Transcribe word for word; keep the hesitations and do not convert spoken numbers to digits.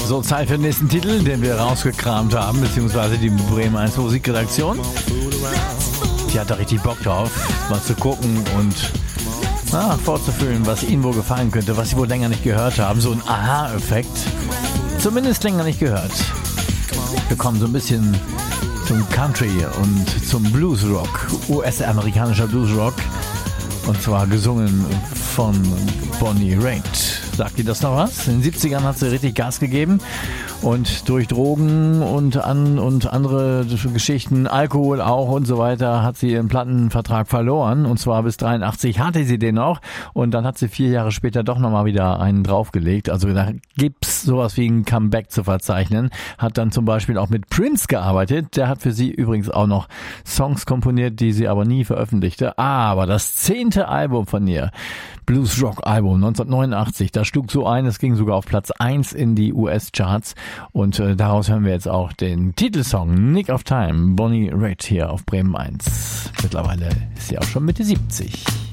So, Zeit für den nächsten Titel, den wir rausgekramt haben, beziehungsweise die Bremen eins Musikredaktion. Die hat da richtig Bock drauf, mal zu gucken und na, vorzufühlen, was ihnen wohl gefallen könnte, was sie wohl länger nicht gehört haben. So ein Aha-Effekt. Zumindest länger nicht gehört. Wir kommen so ein bisschen zum Country und zum Bluesrock, U S-amerikanischer Bluesrock. Und zwar gesungen von Bonnie Raitt. Sagt ihr das noch was? In den siebzigern hat sie richtig Gas gegeben und durch Drogen und, an, und andere Geschichten, Alkohol auch und so weiter, hat sie ihren Plattenvertrag verloren. Und zwar bis dreiundachtzig hatte sie den noch und dann hat sie vier Jahre später doch nochmal wieder einen draufgelegt. Also da gibt's sowas wie ein Comeback zu verzeichnen. Hat dann zum Beispiel auch mit Prince gearbeitet. Der hat für sie übrigens auch noch Songs komponiert, die sie aber nie veröffentlichte. Aber das zehnte Album von ihr, Blues-Rock-Album neunzehnhundertneunundachtzig, da schlug so ein, es ging sogar auf Platz eins in die U S-Charts und äh, daraus hören wir jetzt auch den Titelsong Nick of Time, Bonnie Raitt hier auf Bremen eins. Mittlerweile ist sie auch schon Mitte siebzig.